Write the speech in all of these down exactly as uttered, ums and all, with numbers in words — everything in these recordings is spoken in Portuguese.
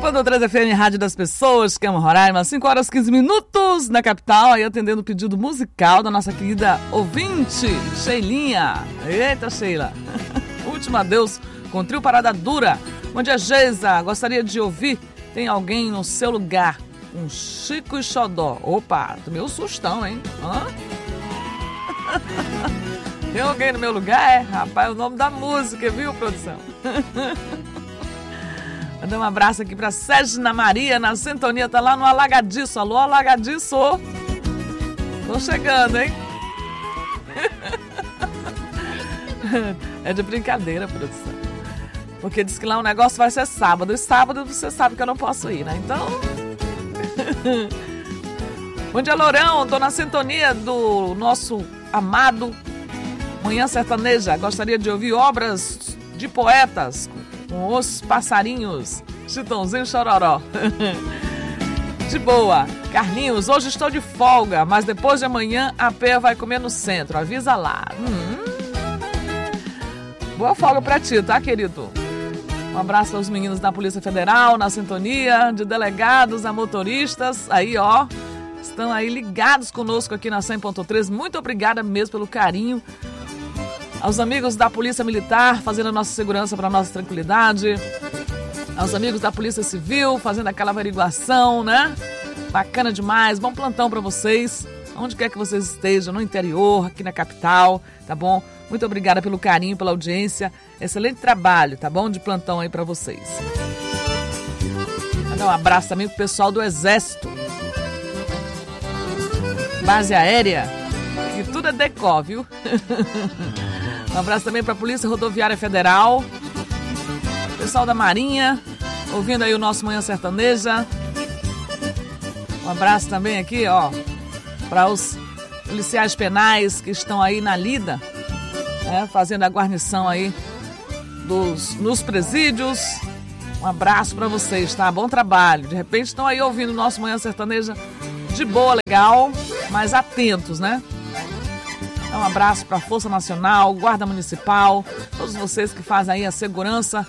ponto três F M, Rádio das Pessoas, que é Roraima, cinco horas e quinze minutos na capital, aí atendendo o pedido musical da nossa querida ouvinte, Sheilinha. Eita, Sheila. Último adeus com trio Parada Dura. Bom dia, Geisa. Gostaria de ouvir Tem Alguém no Seu Lugar, um Chico e Xodó. Opa, tomei um sustão, hein? Hã? Tem alguém no meu lugar? É, rapaz, é o nome da música, viu, produção? Mandar um abraço aqui pra Sérgina Maria, na sintonia, tá lá no Alagadiço. Alô, Alagadiço! Tô chegando, hein? É de brincadeira, produção. Porque diz que lá o negócio vai ser sábado. E sábado você sabe que eu não posso ir, né? Então... Bom dia, Lourão. Tô na sintonia do nosso amado Manhã Sertaneja. Gostaria de ouvir obras de poetas com Os Passarinhos, Chitãozinho Chororó. De boa. Carlinhos, hoje estou de folga, mas depois de amanhã a Pé vai comer no centro. Avisa lá. Hum. Boa folga pra ti, tá, querido? Um abraço aos meninos da Polícia Federal, na sintonia, de delegados a motoristas. Aí, ó, estão aí ligados conosco aqui na cem ponto três. Muito obrigada mesmo pelo carinho. Aos amigos da Polícia Militar, fazendo a nossa segurança para a nossa tranquilidade. Aos amigos da Polícia Civil, fazendo aquela averiguação, né? Bacana demais. Bom plantão para vocês. Onde quer que vocês estejam, no interior, aqui na capital, tá bom? Muito obrigada pelo carinho, pela audiência. Excelente trabalho, tá bom? De plantão aí para vocês. Vou dar um abraço também pro pessoal do Exército. Base aérea, que tudo é decó, viu? Um abraço também para a Polícia Rodoviária Federal, pessoal da Marinha, ouvindo aí o nosso Manhã Sertaneja. Um abraço também aqui, ó, para os policiais penais que estão aí na lida, né, fazendo a guarnição aí dos, nos presídios. Um abraço para vocês, tá? Bom trabalho. De repente estão aí ouvindo o nosso Manhã Sertaneja de boa, legal, mas atentos, né? Um abraço para a Força Nacional, Guarda Municipal, todos vocês que fazem aí a segurança.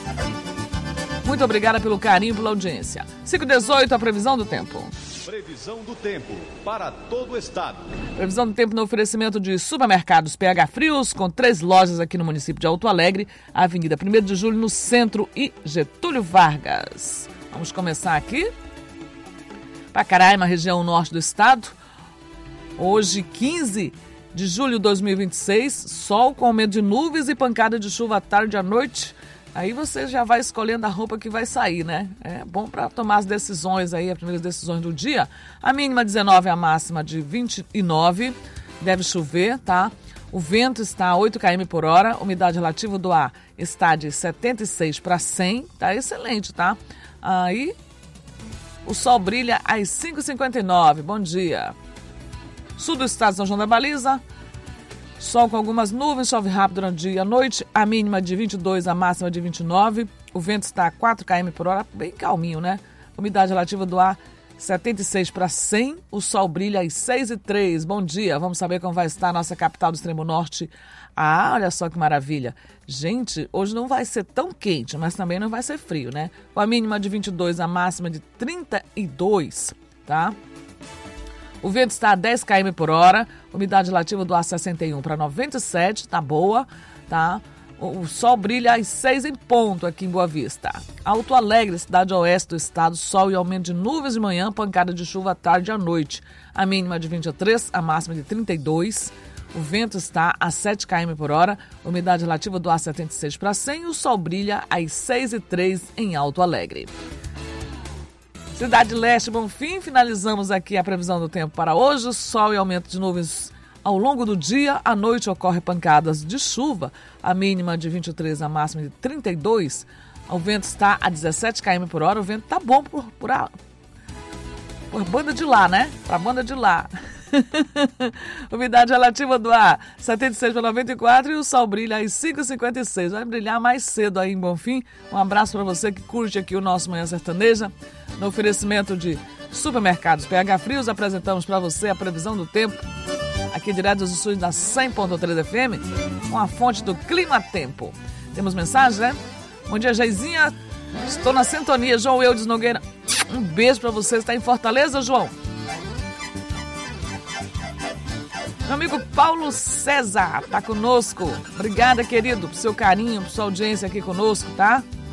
Muito obrigada pelo carinho, pela audiência. cinco e dezoito, a previsão do tempo. Previsão do tempo para todo o estado. Previsão do tempo no oferecimento de Supermercados P H Frios, com três lojas aqui no município de Alto Alegre, Avenida primeiro de julho no centro e Getúlio Vargas. Vamos começar aqui. Pacaraima, região norte do estado. Hoje, quinze de julho de dois mil e vinte e seis, sol com medo de nuvens e pancada de chuva à tarde e à noite. Aí você já vai escolhendo a roupa que vai sair, né? É bom para tomar as decisões aí, as primeiras decisões do dia. A mínima dezenove, a máxima de vinte e nove. Deve chover, tá? O vento está a oito quilômetros por hora. A umidade relativa do ar está de setenta e seis para cem. Tá excelente, tá? Aí o sol brilha às cinco e cinquenta e nove. Bom dia. Sul do estado de São João da Baliza, sol com algumas nuvens, chove rápido durante o dia e a noite, a mínima de vinte e dois, a máxima de vinte e nove, o vento está a quatro quilômetros por hora, bem calminho, né? Umidade relativa do ar, setenta e seis para cem, o sol brilha às seis e três. Bom dia, vamos saber como vai estar a nossa capital do extremo norte. Ah, olha só que maravilha. Gente, hoje não vai ser tão quente, mas também não vai ser frio, né? Com a mínima de vinte e dois, a máxima de trinta e dois, tá? O vento está a dez quilômetros por hora, umidade relativa do ar sessenta e um para noventa e sete, tá boa, tá? O sol brilha às seis em ponto aqui em Boa Vista. Alto Alegre, cidade oeste do estado, sol e aumento de nuvens de manhã, pancada de chuva à tarde e à noite. A mínima de vinte e três, a máxima de trinta e dois. O vento está a sete quilômetros por hora, umidade relativa do ar setenta e seis para cem, o sol brilha às seis e três em Alto Alegre. Cidade Leste, Bonfim, finalizamos aqui a previsão do tempo para hoje. Sol e aumento de nuvens ao longo do dia. À noite ocorre pancadas de chuva. A mínima de vinte e três, a máxima de trinta e dois. O vento está a dezessete quilômetros por hora. O vento tá bom por, por, a, por banda de lá, né? Pra banda de lá. Umidade relativa do ar setenta e seis para noventa e quatro e o sol brilha às cinco e cinquenta e seis. Vai brilhar mais cedo aí em Bonfim. Um abraço para você que curte aqui o nosso Manhã Sertaneja. No oferecimento de Supermercados P H Frios, apresentamos para você a previsão do tempo aqui direto dos estúdios da cem ponto três F M, com a fonte do Clima Tempo. Temos mensagem, né? Bom dia, Geizinha. Estou na sintonia, João Eudes Nogueira. Um beijo pra você. Está em Fortaleza, João? Meu amigo Paulo César tá conosco. Obrigada, querido, por seu carinho, por sua audiência aqui conosco, tá?